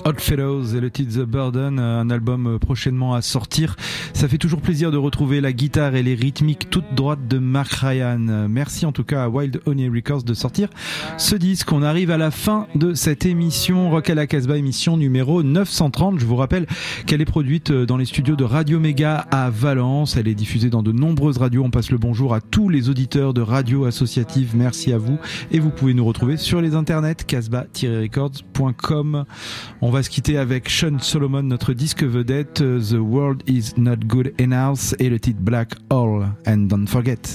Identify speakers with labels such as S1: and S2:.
S1: Oddfellows et le titre The Burden, un album prochainement à sortir. Ça fait toujours plaisir de retrouver la guitare et les rythmiques toutes droites de Mark Ryan. Merci en tout cas à Wild Honey Records de sortir ce disque. On arrive à la fin de cette émission Rock à la Casbah, émission numéro 930. Je vous rappelle qu'elle est produite dans les studios de Radio Méga à Valence. Elle est diffusée dans de nombreuses radios. On passe le bonjour à tous les auditeurs de Radio Associative. Merci à vous. Et vous pouvez nous retrouver sur les internets casbah-records.com. On va se quitter avec Sean Solomon, notre disque vedette, The World Is Not Good Enough et le titre Black Hole and Don't Forget.